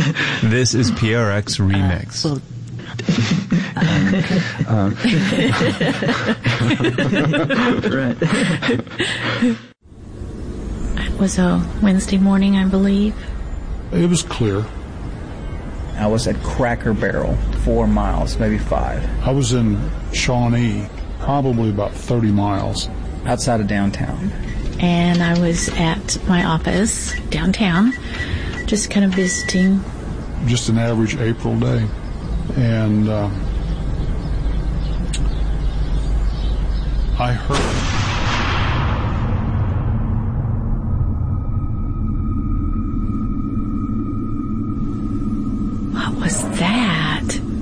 This is PRX Remix. It was a Wednesday morning, I believe. It was clear. I was at Cracker Barrel, 4 miles, maybe 5. I was in Shawnee, probably about 30 miles. Outside of downtown. And I was at my office downtown, just kind of visiting. Just an average April day. And I heard... What was that?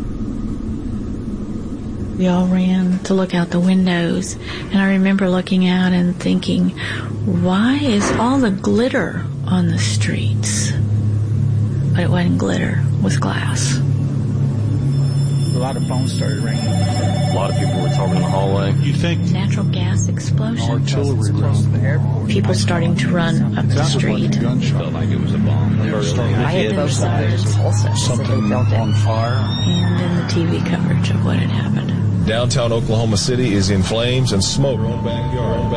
We all ran to look out the windows, and I remember looking out and thinking, why is all the glitter on the streets? But it wasn't glitter, it was glass. A lot of phones started ringing. A lot of people were talking in the hallway. You think Natural gas explosion. artillery Close to the airport. People starting to run up the street. gunshot. Felt like it was a bomb. I had both sides. Something on fire. And then the TV coverage of what had happened. Downtown Oklahoma City is in flames and smoke. Backyard.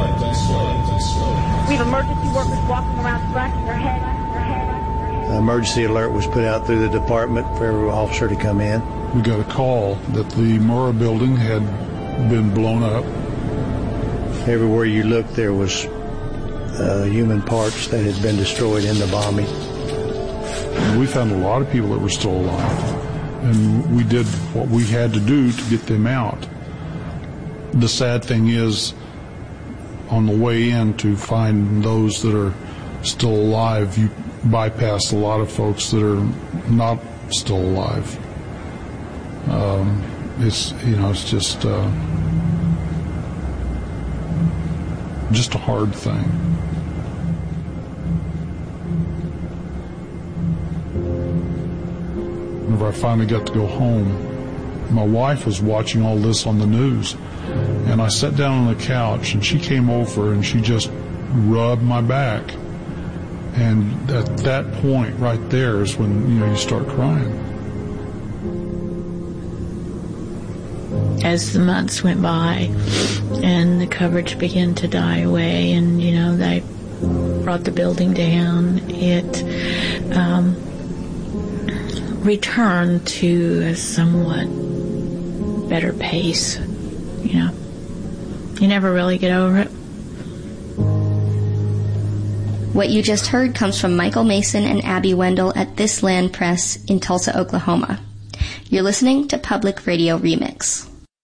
We have emergency workers walking around scratching their heads. Emergency alert was put out through the department for every officer to come in. We got a call that the Murrah building had been blown up. Everywhere you looked, there was human parts that had been destroyed in the bombing. We found a lot of people that were still alive, and we did what we had to do to get them out. The sad thing is, on the way in to find those that are still alive, you bypass a lot of folks that are not still alive. It's just a hard thing. Whenever I finally got to go home, my wife was watching all this on the news, and I sat down on the couch, and she came over and she just rubbed my back. And at that point right there is when, you start crying. As the months went by and the coverage began to die away and, they brought the building down, it returned to a somewhat better pace, You never really get over it. What you just heard comes from Michael Mason and Abby Wendell at This Land Press in Tulsa, Oklahoma. You're listening to Public Radio Remix.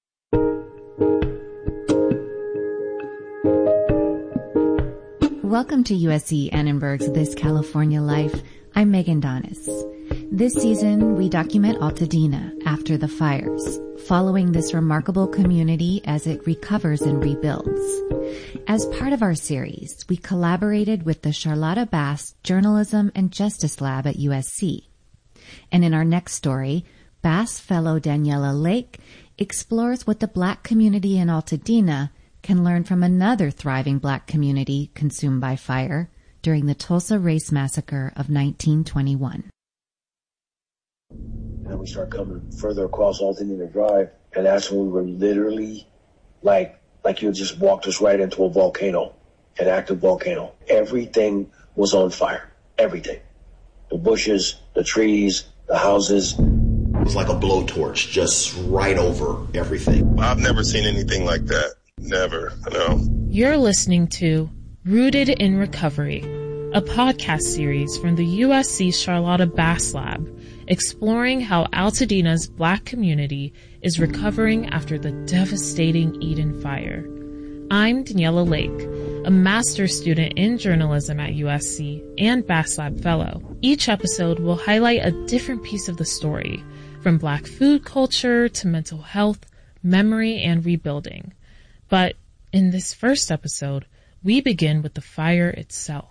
Welcome to USC Annenberg's This California Life. I'm Megan Donis. This season, we document Altadena after the fires, following this remarkable community as it recovers and rebuilds. As part of our series, we collaborated with the Charlotta Bass Journalism and Justice Lab at USC. And in our next story, Bass fellow Daniela Lake explores what the Black community in Altadena can learn from another thriving Black community consumed by fire during the Tulsa Race Massacre of 1921. And then we start coming further across Altadena Drive, and that's when we were literally like you just walked us right into a volcano, an active volcano. Everything was on fire. Everything. The bushes, the trees, the houses. It was like a blowtorch, just right over everything. I've never seen anything like that. Never, no. You're listening to Rooted in Recovery, a podcast series from the USC Charlotta Bass Lab, exploring how Altadena's Black community is recovering after the devastating Eden Fire. I'm Daniela Lake, a master's student in journalism at USC and Bass Lab fellow. Each episode will highlight a different piece of the story, from Black food culture to mental health, memory, and rebuilding. But in this first episode, we begin with the fire itself.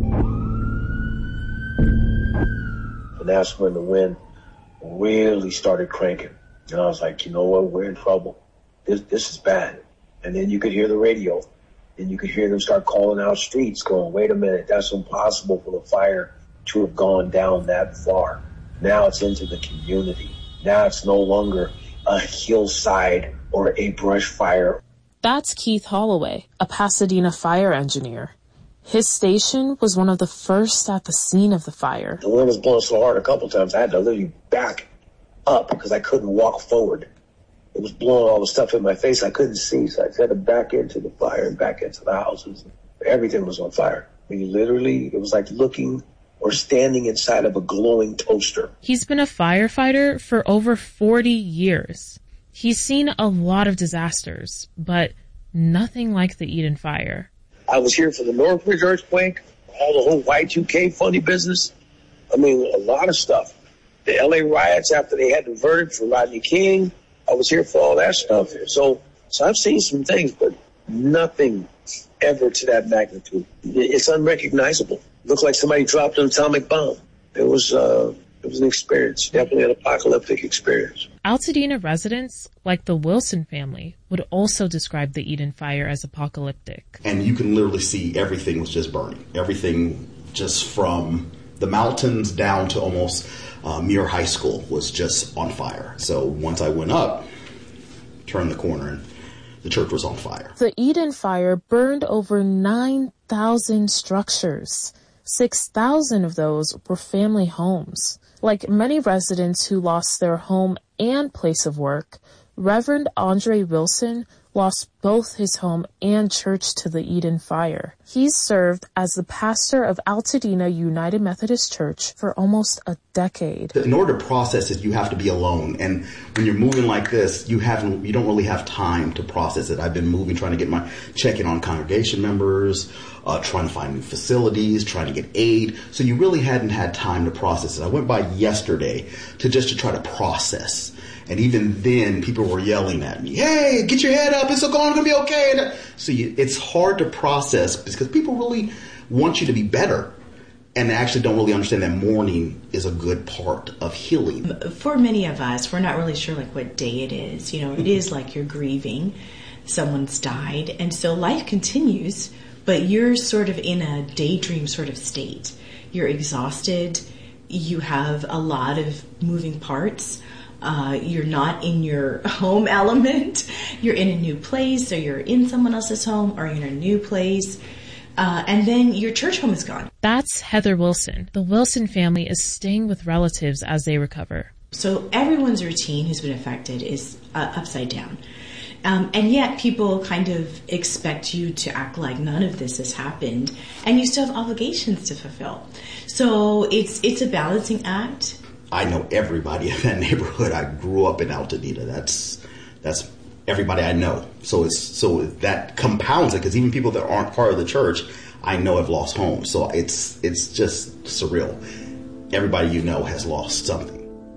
And that's when the wind really started cranking. And I was like, you know what, we're in trouble. This is bad. And then you could hear the radio, and you could hear them start calling out streets, going, wait a minute, that's impossible for the fire to have gone down that far. Now it's into the community. Now it's no longer a hillside or a brush fire. That's Keith Holloway, a Pasadena fire engineer. His station was one of the first at the scene of the fire. The wind was blowing so hard a couple times I had to literally back up because I couldn't walk forward. It was blowing all the stuff in my face. I couldn't see, so I had to back into the fire and back into the houses. Everything was on fire. I mean, literally, it was like looking or standing inside of a glowing toaster. He's been a firefighter for over 40 years. He's seen a lot of disasters, but nothing like the Eden Fire. I was here for the Northridge earthquake, all the whole Y2K funny business. I mean, a lot of stuff. The LA riots after they had the verdict for Rodney King. I was here for all that stuff. So I've seen some things, but nothing ever to that magnitude. It's unrecognizable. Looked like somebody dropped an atomic bomb. It was an experience, definitely an apocalyptic experience. Altadena residents, like the Wilson family, would also describe the Eden Fire as apocalyptic. And you can literally see everything was just burning. Everything just from the mountains down to almost Muir High School was just on fire. So once I went up, turned the corner, and the church was on fire. The Eden Fire burned over 9,000 structures. 6,000 of those were family homes. Like many residents who lost their home and place of work, Reverend Andre Wilson lost both his home and church to the Eden Fire. He served as the pastor of Altadena United Methodist Church for almost a decade. In order to process it, you have to be alone. And when you're moving like this, you don't really have time to process it. I've been moving, trying to get checking on congregation members, trying to find new facilities, trying to get aid. So you really hadn't had time to process it. I went by yesterday to try to process. And even then, people were yelling at me, "Hey, get your head up. It's going to be okay." And so it's hard to process because people really want you to be better. And they actually don't really understand that mourning is a good part of healing. For many of us, we're not really sure what day it is. It is like you're grieving. Someone's died. And so life continues, but you're sort of in a daydream sort of state. You're exhausted. You have a lot of moving parts. You're not in your home element. You're in a new place, or you're in someone else's home, or you're in a new place. And then your church home is gone. That's Heather Wilson. The Wilson family is staying with relatives as they recover. So everyone's routine who's been affected is upside down. And yet people kind of expect you to act like none of this has happened, and you still have obligations to fulfill. So it's a balancing act. I know everybody in that neighborhood. I grew up in Altadena. That's everybody I know. So that compounds it, because even people that aren't part of the church, I know have lost homes. So it's just surreal. Everybody you know has lost something.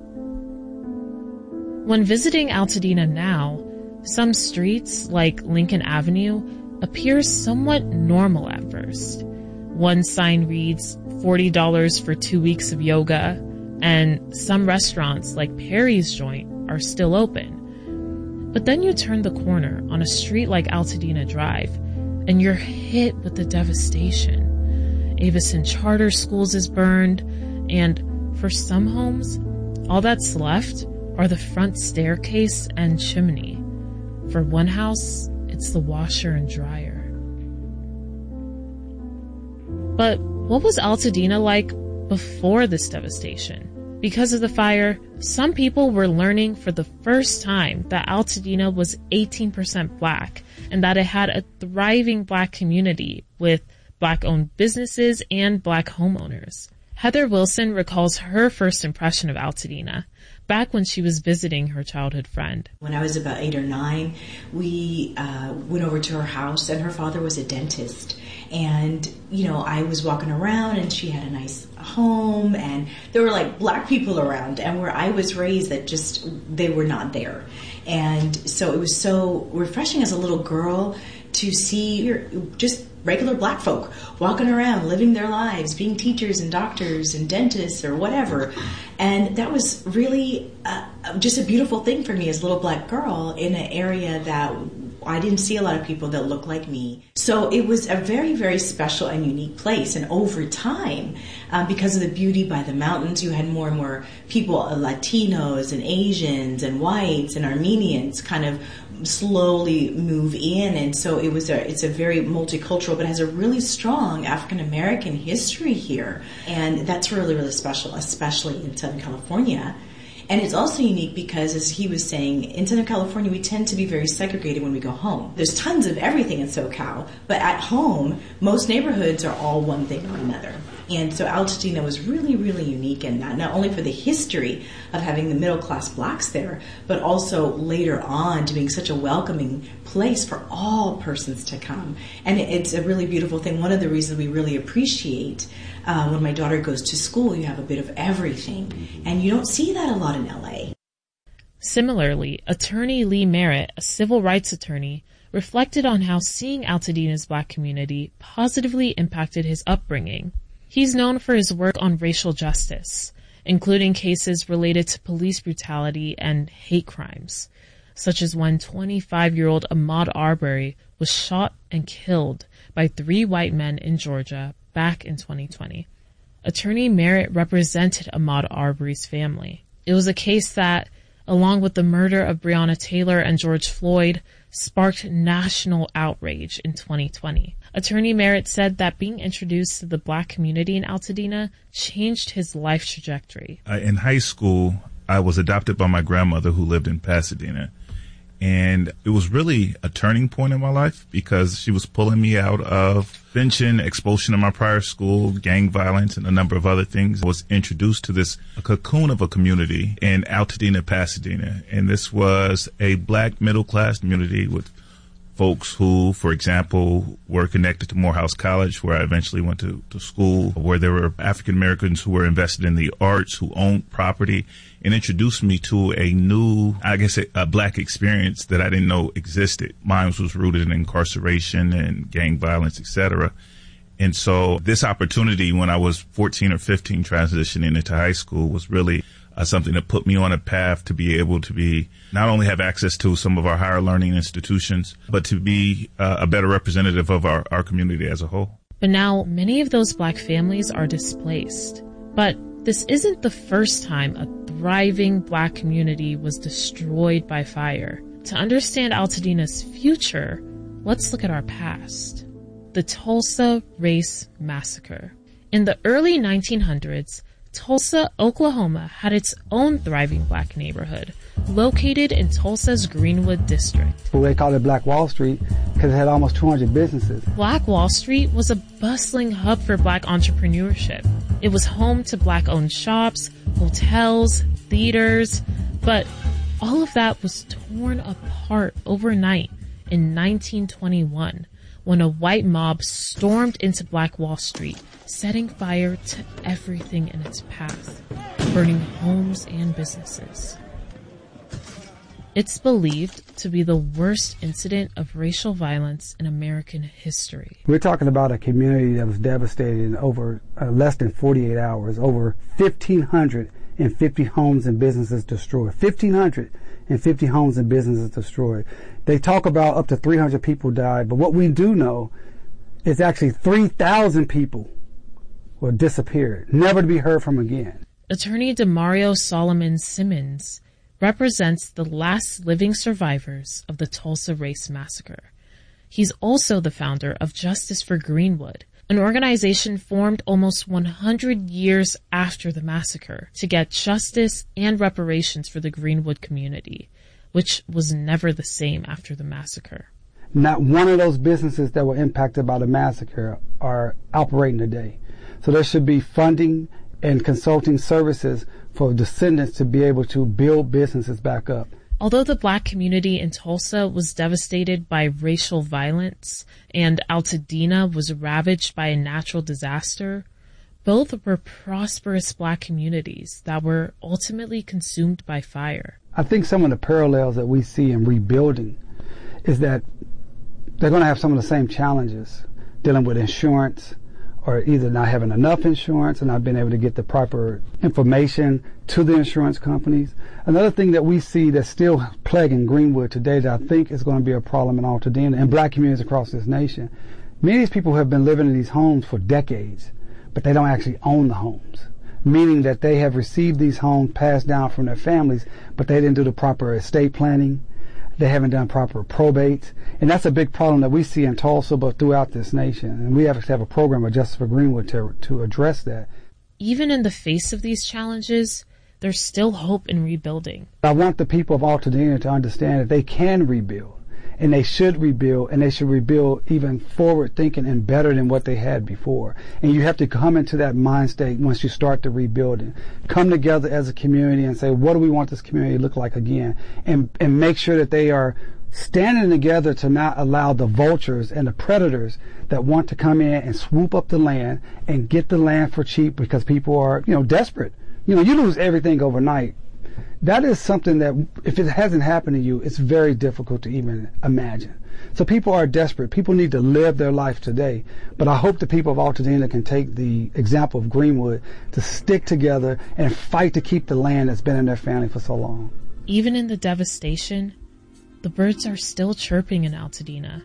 When visiting Altadena now, some streets, like Lincoln Avenue, appear somewhat normal at first. One sign reads $40 for 2 weeks of yoga, and some restaurants, like Perry's Joint, are still open. But then you turn the corner on a street like Altadena Drive, and you're hit with the devastation. Avison Charter Schools is burned, and for some homes, all that's left are the front staircase and chimney. For one house, it's the washer and dryer. But what was Altadena like before this devastation? Because of the fire, some people were learning for the first time that Altadena was 18% Black, and that it had a thriving Black community with Black-owned businesses and Black homeowners. Heather Wilson recalls her first impression of Altadena back when she was visiting her childhood friend. When I was about 8 or 9, we went over to her house, and her father was a dentist. And, I was walking around, and she had a nice home, and there were Black people around, and where I was raised that they were not there. And so it was so refreshing as a little girl to see just regular Black folk walking around, living their lives, being teachers and doctors and dentists or whatever. And that was really just a beautiful thing for me as a little Black girl in an area that I didn't see a lot of people that looked like me. So it was a very, very special and unique place. And over time, because of the beauty by the mountains, you had more and more people, Latinos and Asians and whites and Armenians kind of slowly move in. And so it's a very multicultural, but has a really strong African American history here. And that's really, really special, especially in Southern California. And it's also unique because, as he was saying, in Southern California, we tend to be very segregated when we go home. There's tons of everything in SoCal, but at home, most neighborhoods are all one thing or another. And so Altadena was really, really unique in that, not only for the history of having the middle-class blacks there, but also later on to being such a welcoming place for all persons to come. And it's a really beautiful thing. One of the reasons we really appreciate when my daughter goes to school, you have a bit of everything. And you don't see that a lot in LA. Similarly, attorney Lee Merritt, a civil rights attorney, reflected on how seeing Altadena's black community positively impacted his upbringing. He's known for his work on racial justice, including cases related to police brutality and hate crimes, such as when 25-year-old Ahmaud Arbery was shot and killed by 3 white men in Georgia back in 2020. Attorney Merritt represented Ahmaud Arbery's family. It was a case that, along with the murder of Breonna Taylor and George Floyd, sparked national outrage in 2020. Attorney Merritt said that being introduced to the black community in Altadena changed his life trajectory. In high school, I was adopted by my grandmother who lived in Pasadena. And it was really a turning point in my life because she was pulling me out of prevention, expulsion in my prior school, gang violence, and a number of other things. I was introduced to this cocoon of a community in Altadena, Pasadena. And this was a black middle-class community with folks who, for example, were connected to Morehouse College, where I eventually went to school, where there were African Americans who were invested in the arts, who owned property, and introduced me to a new, a black experience that I didn't know existed. Mine was rooted in incarceration and gang violence, etc. And so this opportunity when I was 14 or 15 transitioning into high school was really something that put me on a path to be able to be not only have access to some of our higher learning institutions, but to be a better representative of our community as a whole. But now many of those black families are displaced. But this isn't the first time a thriving black community was destroyed by fire. To understand Altadena's future, let's look at our past. The Tulsa Race Massacre. In the early 1900s, Tulsa, Oklahoma had its own thriving black neighborhood, located in Tulsa's Greenwood district. They call it Black Wall Street because it had almost 200 businesses. Black Wall Street was a bustling hub for black entrepreneurship. It was home to black-owned shops, hotels, theaters, but all of that was torn apart overnight in 1921 when a white mob stormed into Black Wall Street, setting fire to everything in its path, burning homes and businesses. It's believed to be the worst incident of racial violence in American history. We're talking about a community that was devastated in over less than 48 hours, over 1,550 homes and businesses destroyed. 1,550 homes and businesses destroyed. They talk about up to 300 people died, but what we do know is actually 3,000 people were disappeared, never to be heard from again. Attorney Demario Solomon Simmons represents the last living survivors of the Tulsa Race Massacre. He's also the founder of Justice for Greenwood, an organization formed almost 100 years after the massacre to get justice and reparations for the Greenwood community, which was never the same after the massacre. Not one of those businesses that were impacted by the massacre are operating today. So there should be funding and consulting services for descendants to be able to build businesses back up. Although the black community in Tulsa was devastated by racial violence and Altadena was ravaged by a natural disaster, both were prosperous black communities that were ultimately consumed by fire. I think some of the parallels that we see in rebuilding is that they're going to have some of the same challenges dealing with insurance or either not having enough insurance and not being able to get the proper information to the insurance companies. Another thing that we see that's still plaguing Greenwood today that I think is going to be a problem in Altadena and black communities across this nation, many of these people have been living in these homes for decades, but they don't actually own the homes, meaning that they have received these homes passed down from their families, but they didn't do the proper estate planning. They haven't done proper probate. And that's a big problem that we see in Tulsa, but throughout this nation. And we have to have a program of Justice for Greenwood to address that. Even in the face of these challenges, there's still hope in rebuilding. I want the people of Altadena to understand that they can rebuild. And they should rebuild, and they should rebuild even forward thinking and better than what they had before. And you have to come into that mind state once you start the rebuilding. Come together as a community and say, what do we want this community to look like again? And make sure that they are standing together to not allow the vultures and the predators that want to come in and swoop up the land and get the land for cheap because people are, desperate. You lose everything overnight. That is something that, if it hasn't happened to you, it's very difficult to even imagine. So people are desperate. People need to live their life today. But I hope the people of Altadena can take the example of Greenwood to stick together and fight to keep the land that's been in their family for so long. Even in the devastation, the birds are still chirping in Altadena.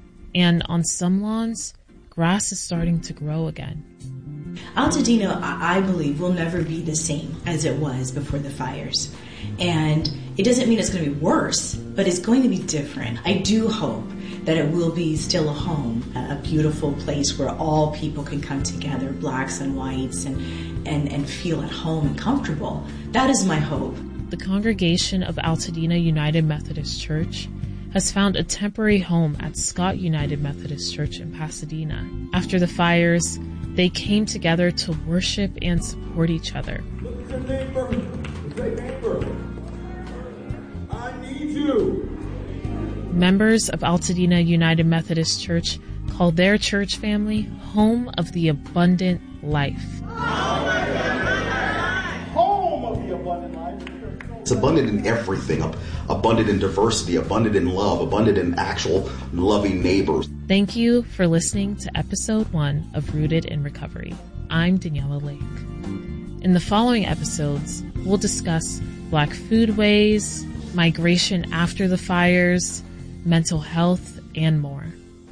And on some lawns, grass is starting to grow again. Altadena, I believe, will never be the same as it was before the fires. And it doesn't mean it's going to be worse, but it's going to be different. I do hope that it will be still a home, a beautiful place where all people can come together, blacks and whites, and feel at home and comfortable. That is my hope. The congregation of Altadena United Methodist Church has found a temporary home at Scott United Methodist Church in Pasadena. After the fires, they came together to worship and support each other. Look at your neighbor. Say, neighbor, I need you. Members of Altadena United Methodist Church call their church family Home of the Abundant Life. Home of the abundant life. It's abundant in everything, abundant in diversity, abundant in love, abundant in actual loving neighbors. Thank you for listening to episode 1 of Rooted in Recovery. I'm Daniela Lake. In the following episodes, we'll discuss Black foodways, migration after the fires, mental health, and more.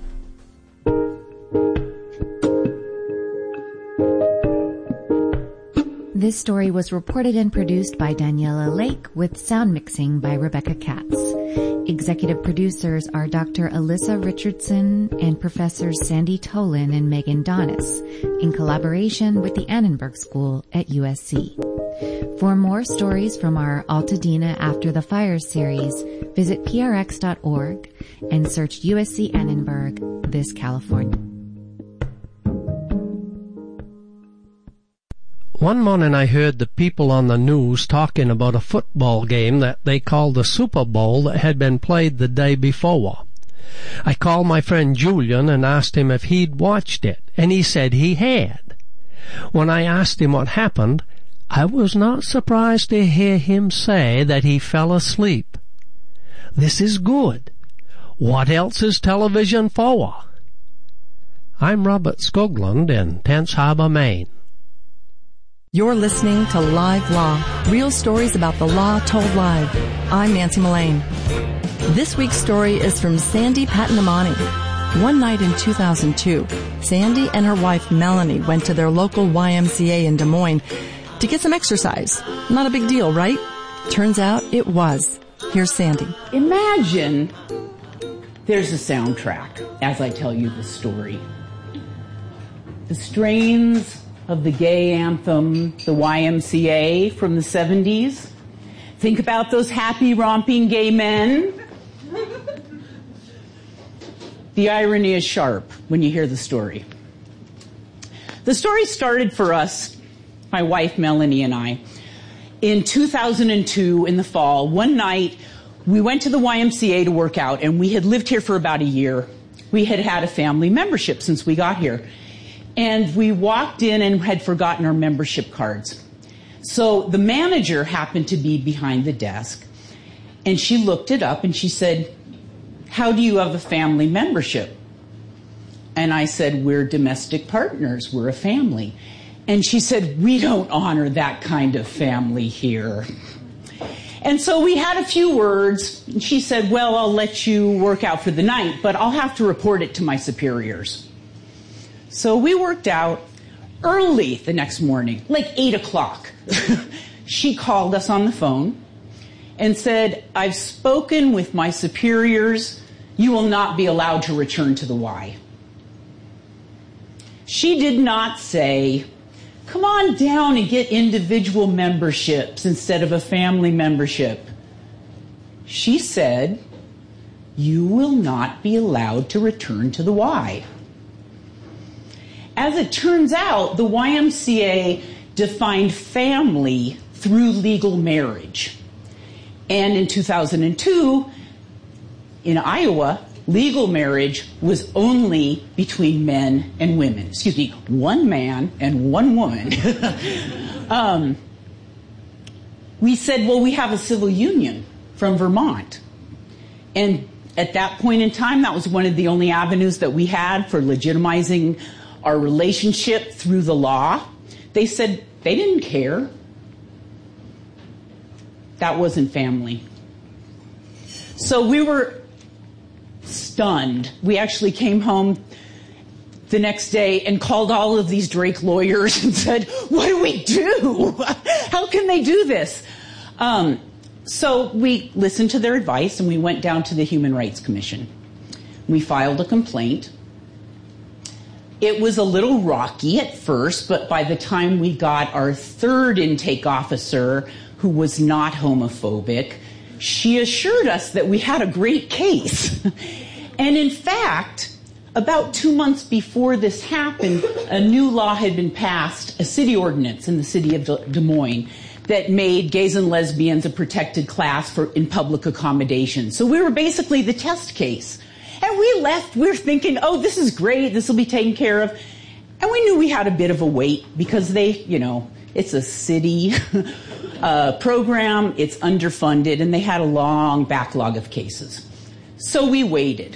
This story was reported and produced by Daniela Lake with sound mixing by Rebecca Katz. Executive producers are Dr. Alyssa Richardson and Professors Sandy Tolan and Megan Donis in collaboration with the Annenberg School at USC. For more stories from our Altadena After the Fires series, visit prx.org and search USC Annenberg, this California. One morning I heard the people on the news talking about a football game that they called the Super Bowl that had been played the day before. I called my friend Julian and asked him if he'd watched it, and he said he had. When I asked him what happened, I was not surprised to hear him say that he fell asleep. This is good. What else is television for? I'm Robert Skoglund in Tense Harbor, Maine. You're listening to Live Law, real stories about the law told live. I'm Nancy Mullane. This week's story is from Sandy Patanamani. One night in 2002, Sandy and her wife Melanie went to their local YMCA in Des Moines to get some exercise. Not a big deal, right? Turns out it was. Here's Sandy. Imagine there's a soundtrack as I tell you the story. The strains of the gay anthem, the YMCA from the 70s. Think about those happy, romping gay men. The irony is sharp when you hear the story. The story started for us, my wife Melanie and I, in 2002 in the fall. One night, we went to the YMCA to work out, and we had lived here for about a year. We had had a family membership since we got here. And we walked in and had forgotten our membership cards. So the manager happened to be behind the desk, and she looked it up and she said, "How do you have a family membership?" And I said, we're domestic partners. We're a family. And she said, we don't honor that kind of family here. And so we had a few words. And she said, well, I'll let you work out for the night, but I'll have to report it to my superiors. So we worked out. Early the next morning, like 8 o'clock, she called us on the phone and said, I've spoken with my superiors. You will not be allowed to return to the Y. She did not say, come on down and get individual memberships instead of a family membership. She said, you will not be allowed to return to the Y. As it turns out, the YMCA defined family through legal marriage. And in 2002, in Iowa, legal marriage was only between men and women. Excuse me, one man and one woman. We said, well, we have a civil union from Vermont. And at that point in time, that was one of the only avenues that we had for legitimizing our relationship through the law. They said they didn't care. That wasn't family. So we were stunned. We actually came home the next day and called all of these Drake lawyers and said, what do we do? How can they do this? So we listened to their advice and we went down to the Human Rights Commission. We filed a complaint. It was a little rocky at first, but by the time we got our third intake officer, who was not homophobic, she assured us that we had a great case. And in fact, about 2 months before this happened, a new law had been passed, a city ordinance in the city of Des Moines, that made gays and lesbians a protected class in public accommodation. So we were basically the test case. And we left, we were thinking, oh, this is great, this will be taken care of. And we knew we had a bit of a wait because they, it's a city program, it's underfunded, and they had a long backlog of cases. So we waited.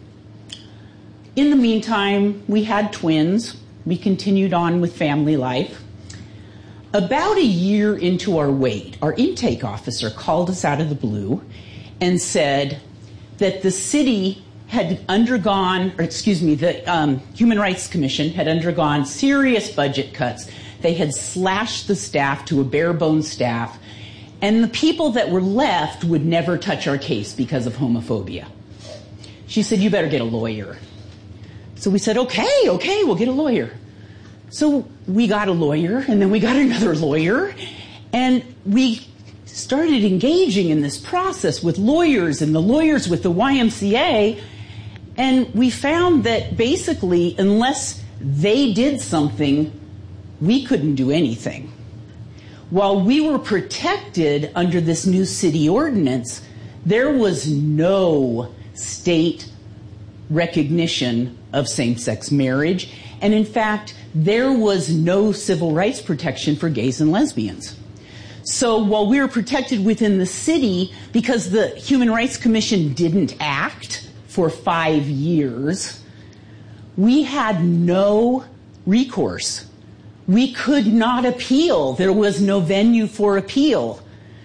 In the meantime, we had twins. We continued on with family life. About a year into our wait, our intake officer called us out of the blue and said that the city had undergone, the Human Rights Commission had undergone serious budget cuts. They had slashed the staff to a bare bones staff, and the people that were left would never touch our case because of homophobia. She said, you better get a lawyer. So we said, okay, we'll get a lawyer. So we got a lawyer, and then we got another lawyer, and we started engaging in this process with lawyers and the lawyers with the YMCA. And we found that basically, unless they did something, we couldn't do anything. While we were protected under this new city ordinance, there was no state recognition of same-sex marriage. And in fact, there was no civil rights protection for gays and lesbians. So while we were protected within the city, because the Human Rights Commission didn't act for 5 years, we had no recourse. We could not appeal. There was no venue for appeal.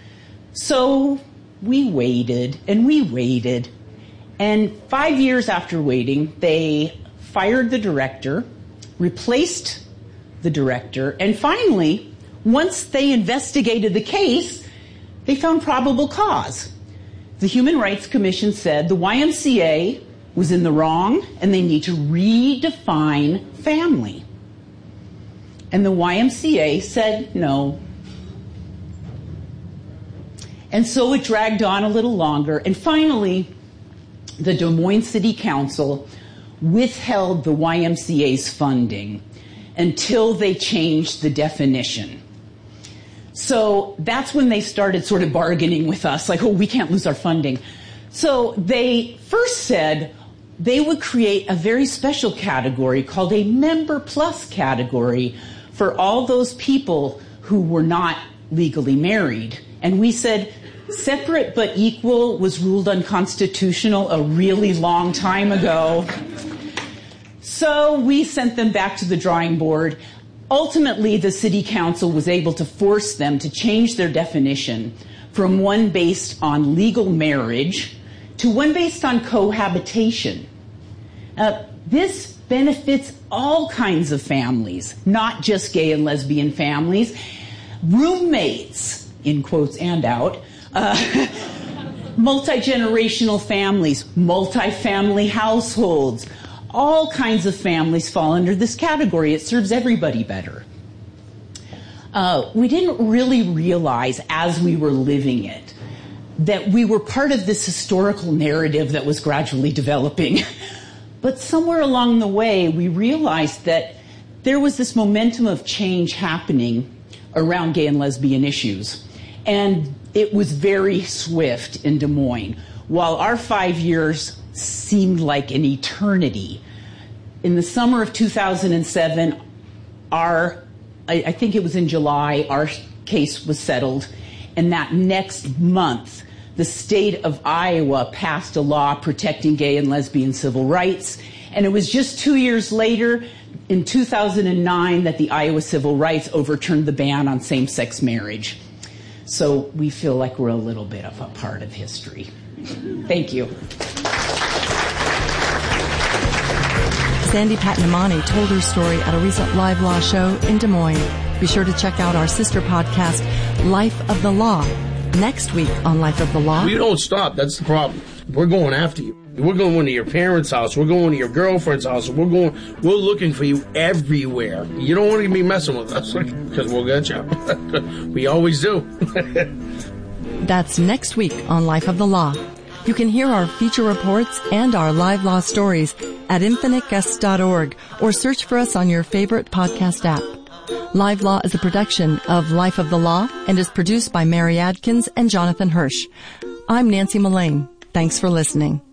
So we waited and we waited. And 5 years after waiting, they fired the director, replaced the director, and finally, once they investigated the case, they found probable cause. The Human Rights Commission said the YMCA was in the wrong and they need to redefine family. And the YMCA said no. And so it dragged on a little longer, and finally, the Des Moines City Council withheld the YMCA's funding until they changed the definition. So that's when they started sort of bargaining with us, like, oh, we can't lose our funding. So they first said they would create a very special category called a Member Plus category for all those people who were not legally married. And we said, separate but equal was ruled unconstitutional a really long time ago. So we sent them back to the drawing board. Ultimately, the city council was able to force them to change their definition from one based on legal marriage to one based on cohabitation. This benefits all kinds of families, not just gay and lesbian families. Roommates, in quotes and out, multi-generational families, multi-family households, all kinds of families fall under this category. It serves everybody better. We didn't really realize as we were living it that we were part of this historical narrative that was gradually developing. But somewhere along the way, we realized that there was this momentum of change happening around gay and lesbian issues. And it was very swift in Des Moines. While our 5 years seemed like an eternity, in the summer of 2007, I think it was in July, our case was settled. And that next month, the state of Iowa passed a law protecting gay and lesbian civil rights. And it was just 2 years later, in 2009, that the Iowa Civil Rights overturned the ban on same-sex marriage. So we feel like we're a little bit of a part of history. Thank you. Sandy Patnamani told her story at a recent Live Law show in Des Moines. Be sure to check out our sister podcast, Life of the Law. Next week on Life of the Law. We don't stop. That's the problem. We're going after you. We're going to your parents' house. We're going to your girlfriend's house. We're looking for you everywhere. You don't want to be messing with us because we'll get you. We always do. That's next week on Life of the Law. You can hear our feature reports and our live law stories at infiniteguests.org or search for us on your favorite podcast app. Live Law is a production of Life of the Law and is produced by Mary Adkins and Jonathan Hirsch. I'm Nancy Mullane. Thanks for listening.